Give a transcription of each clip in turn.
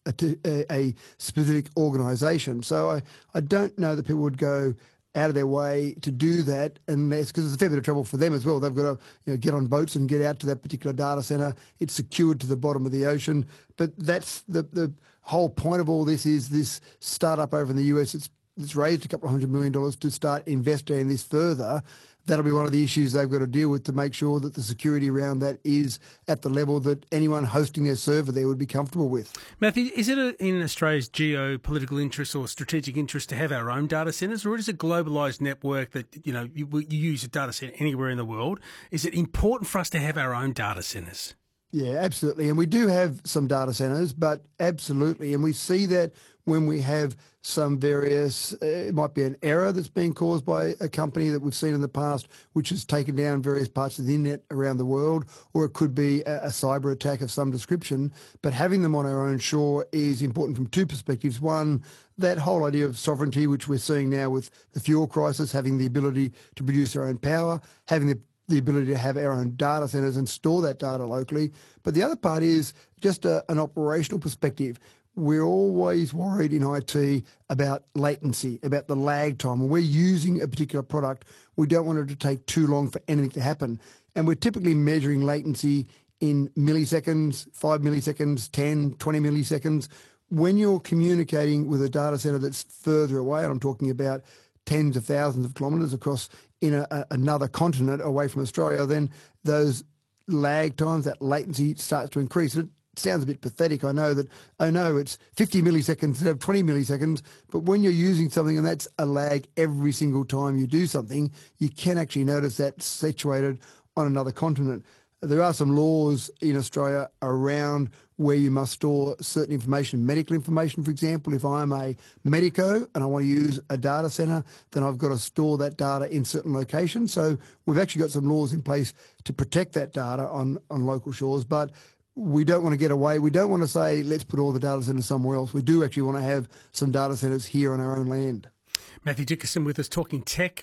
a specific organisation. So I don't know that people would go out of their way to do that, and that's because it's a fair bit of trouble for them as well. They've got to get on boats and get out to that particular data centre. It's secured to the bottom of the ocean. But that's the whole point of all this is this startup over in the US. It's raised a couple of $100 million to start investigating this further. That'll be one of the issues they've got to deal with to make sure that the security around that is at the level that anyone hosting their server there would be comfortable with. Matthew, is it in Australia's geopolitical interest or strategic interest to have our own data centres, or is it a globalised network that, you use a data centre anywhere in the world? Is it important for us to have our own data centres? Yeah, absolutely. And we do have some data centres, but absolutely. And we see that when we have some various, it might be an error that's being caused by a company that we've seen in the past, which has taken down various parts of the internet around the world, or it could be a cyber attack of some description. But having them on our own shore is important from two perspectives. One, that whole idea of sovereignty, which we're seeing now with the fuel crisis, having the ability to produce our own power, having the ability to have our own data centres and store that data locally. But the other part is just an operational perspective. We're always worried in IT about latency, about the lag time. When we're using a particular product, we don't want it to take too long for anything to happen. And we're typically measuring latency in milliseconds, 5 milliseconds, 10, 20 milliseconds. When you're communicating with a data center that's further away, and I'm talking about tens of thousands of kilometres across in another continent away from Australia, then those lag times, that latency starts to increase. It sounds a bit pathetic. I know that, it's 50 milliseconds instead of 20 milliseconds, but when you're using something and that's a lag every single time you do something, you can actually notice that situated on another continent. There are some laws in Australia around where you must store certain information, medical information, for example. If I'm a medico and I want to use a data centre, then I've got to store that data in certain locations. So we've actually got some laws in place to protect that data on local shores, but we don't want to get away. We don't want to say, let's put all the data centres somewhere else. We do actually want to have some data centres here on our own land. Matthew Dickerson with us talking tech,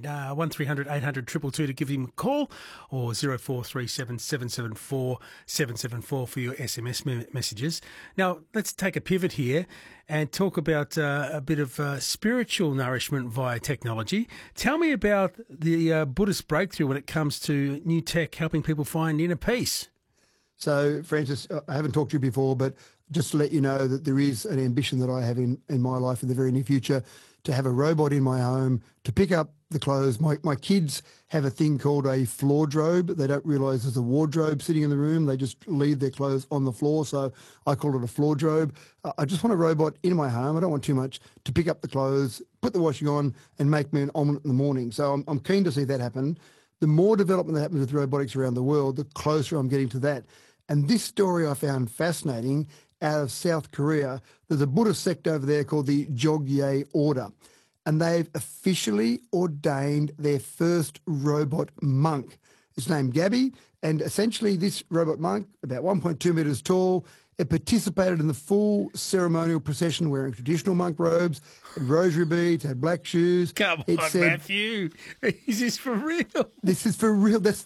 1300 800 222 to give him a call, or 0437 774 774 for your SMS messages. Now, let's take a pivot here and talk about a bit of spiritual nourishment via technology. Tell me about the Buddhist breakthrough when it comes to new tech helping people find inner peace. So, Francis, I haven't talked to you before, but just to let you know that there is an ambition that I have in my life in the very near future to have a robot in my home to pick up the clothes. My kids have a thing called a floordrobe. They don't realise there's a wardrobe sitting in the room. They just leave their clothes on the floor, so I call it a floordrobe. I just want a robot in my home. I don't want too much to pick up the clothes, put the washing on and make me an omelette in the morning. So I'm keen to see that happen. The more development that happens with robotics around the world, the closer I'm getting to that. And this story I found fascinating out of South Korea. There's a Buddhist sect over there called the Jogye Order, and they've officially ordained their first robot monk. It's named Gabby, and essentially this robot monk, about 1.2 metres tall, it participated in the full ceremonial procession wearing traditional monk robes, had rosary beads, had black shoes. Come on, Matthew. Is this for real? This is for real. This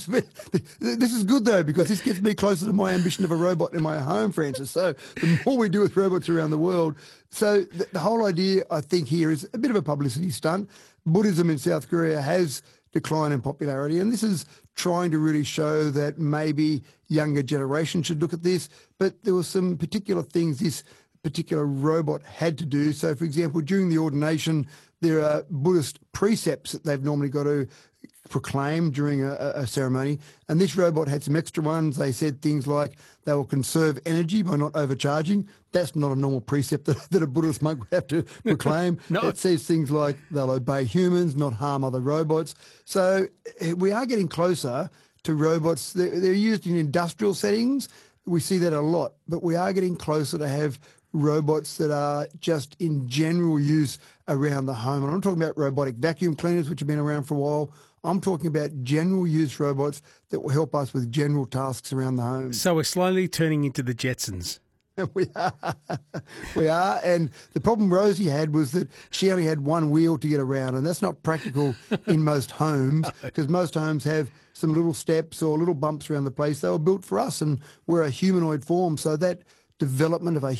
is good, though, because this gets me closer to my ambition of a robot in my home, Francis. So the more we do with robots around the world. So the whole idea, I think, here is a bit of a publicity stunt. Buddhism in South Korea has decline in popularity, and this is trying to really show that maybe younger generations should look at this. But there were some particular things this particular robot had to do. So, for example, during the ordination, there are Buddhist precepts that they've normally got to proclaim during a ceremony, and this robot had some extra ones. They said things like they will conserve energy by not overcharging. That's not a normal precept that a Buddhist monk would have to proclaim. No. It says things like they'll obey humans, not harm other robots. So we are getting closer to robots. They're used in industrial settings. We see that a lot, but we are getting closer to have robots that are just in general use around the home. And I'm talking about robotic vacuum cleaners, which have been around for a while. I'm talking about general use robots that will help us with general tasks around the home. So we're slowly turning into the Jetsons. We are. We are. And the problem Rosie had was that she only had one wheel to get around, and that's not practical in most homes, because most homes have some little steps or little bumps around the place. They were built for us, and we're a humanoid form, so that development of a